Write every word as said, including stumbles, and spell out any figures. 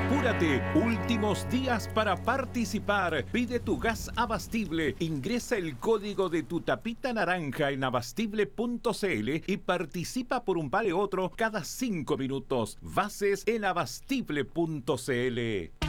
Apúrate, últimos días para participar. Pide tu gas Abastible, ingresa el código de tu tapita naranja en abastible punto cl y participa por un vale otro cada cinco minutos. Bases en abastible punto cl.